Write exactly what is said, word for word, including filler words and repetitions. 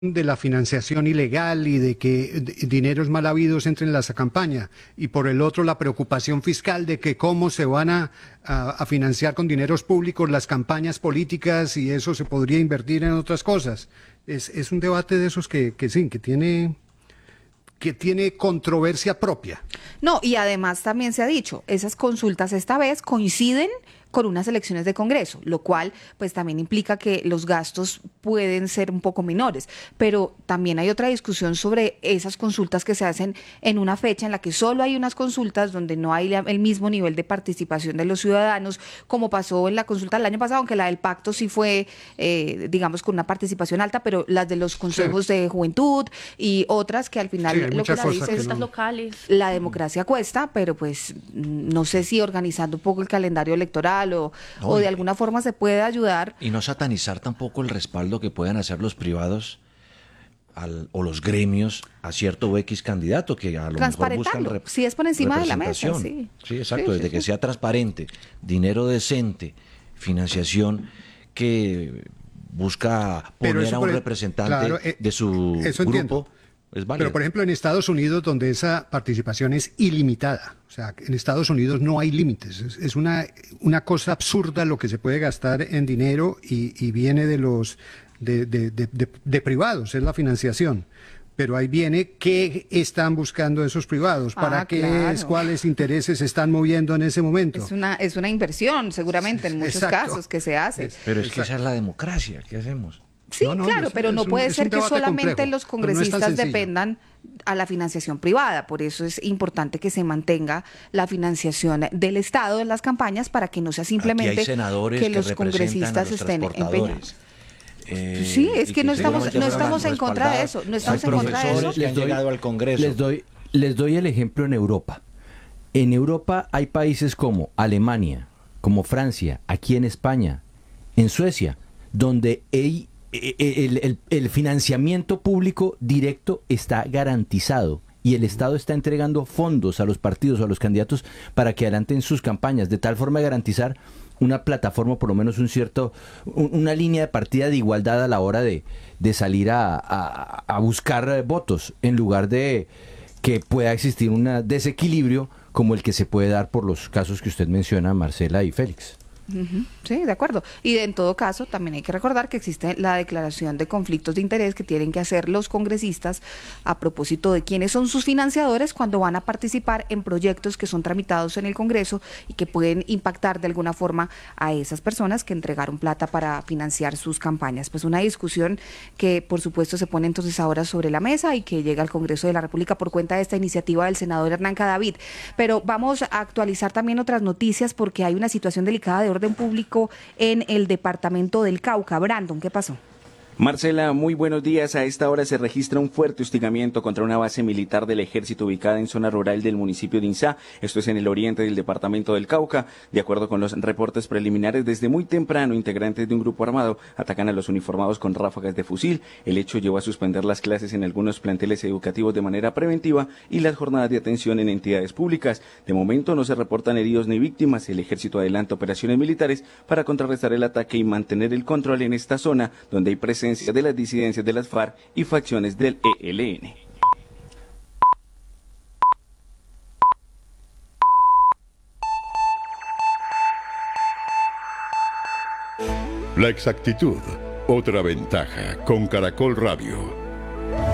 de la financiación ilegal y de que d- dineros mal habidos entren en la campaña, y por el otro la preocupación fiscal de que cómo se van a, a- a financiar con dineros públicos las campañas políticas y eso se podría invertir en otras cosas. Es, es un debate de esos que, que sí, que tiene, que tiene controversia propia. No, y además también se ha dicho, esas consultas esta vez coinciden con unas elecciones de Congreso, lo cual pues también implica que los gastos pueden ser un poco menores, pero también hay otra discusión sobre esas consultas que se hacen en una fecha en la que solo hay unas consultas donde no hay la- el mismo nivel de participación de los ciudadanos, como pasó en la consulta del año pasado, aunque la del pacto sí fue, eh, digamos, con una participación alta, pero las de los Sí, consejos de juventud y otras que al sí, final hay lo que muchas se cosas dice que es Consultas no. locales. la democracia cuesta, pero pues mm, no sé si organizando un poco el calendario electoral o, No, o de y, alguna forma se puede ayudar. y no satanizar tampoco el respaldo que puedan hacer los privados al- o los gremios a cierto o X candidato que a lo mejor buscan Transparentarlo, rep- si es por encima de la mesa, representación. sí. Sí, Sí, exacto, sí, desde que sí. sea transparente, dinero decente, financiación que busca Pero poner eso, a por, un e- claro, representante eh, de su eso entiendo. grupo, es Pero, válido. por ejemplo, en Estados Unidos, donde esa participación es ilimitada, o sea, en Estados Unidos no hay límites, es, es una, una cosa absurda lo que se puede gastar en dinero y, y viene de los de, de- de- de- de privados, es la financiación. Pero ahí viene qué están buscando esos privados, para Ah, qué es, claro. cuáles intereses se están moviendo en ese momento. Es una, es una inversión, seguramente, en muchos Exacto. casos que se hace. Es- Pero es que exacto. esa es la democracia, ¿qué hacemos? Sí, No, no, claro, es- pero no es un- puede es un ser que debate solamente complejo, los pero no es tan congresistas sencillo. dependan a la financiación privada. Por eso es importante que se mantenga la financiación del Estado en las campañas para que no sea Aquí hay simplemente senadores que que, los representan a congresistas los estén empeñados. transportadores. Eh, Sí, es y que no estamos- seguramente no fueron estamos en contra de respaldados. eso, no estamos Hay en contra de eso. profesores que han Les doy- llegado al Congreso. Les doy, les doy el ejemplo en Europa. En Europa hay países como Alemania, como Francia, aquí en España, en Suecia, donde hay- e- e- el, el- el financiamiento público directo está garantizado y el Estado está entregando fondos a los partidos o a los candidatos para que adelanten sus campañas, de tal forma de garantizar una plataforma, por lo menos un cierto, un- una línea de partida de igualdad a la hora de, de salir a, a- a buscar eh, votos, en lugar de que pueda existir un desequilibrio como el que se puede dar por los casos que usted menciona, Marcela y Félix. Ujú, sí, de acuerdo. Y en todo caso, también hay que recordar que existe la declaración de conflictos de interés que tienen que hacer los congresistas a propósito de quiénes son sus financiadores cuando van a participar en proyectos que son tramitados en el Congreso y que pueden impactar de alguna forma a esas personas que entregaron plata para financiar sus campañas. Pues una discusión que, por supuesto, se pone entonces ahora sobre la mesa y que llega al Congreso de la República por cuenta de esta iniciativa del senador Hernán Cadavid. Pero vamos a actualizar también otras noticias porque hay una situación delicada de orden público en el departamento del Cauca. Brandon, ¿qué pasó? Marcela, muy buenos días. A esta hora se registra un fuerte hostigamiento contra una base militar del ejército ubicada en zona rural del municipio de Inzá. Esto es en el oriente del departamento del Cauca. De acuerdo con los reportes preliminares, desde muy temprano integrantes de un grupo armado atacan a los uniformados con ráfagas de fusil. El hecho llevó a suspender las clases en algunos planteles educativos de manera preventiva y las jornadas de atención en entidades públicas. De momento no se reportan heridos ni víctimas. El ejército adelanta operaciones militares para contrarrestar el ataque y mantener el control en esta zona donde hay presencia de las disidencias de las FARC y facciones del E L N. La exactitud, otra ventaja con Caracol Radio.